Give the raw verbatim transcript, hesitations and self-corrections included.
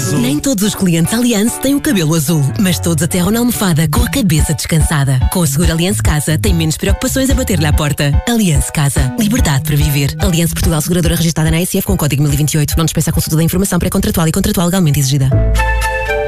azul. Nem todos os clientes Allianz têm o cabelo azul, mas todos aterram na almofada com a cabeça descansada. Com o seguro Allianz Casa, tem menos preocupações a bater-lhe à porta. Allianz Casa. Liberdade para viver. Allianz Portugal, seguradora registrada na A S F com o código mil e vinte e oito. Não dispensa a consulta da informação pré-contratual e contratual legalmente exigida.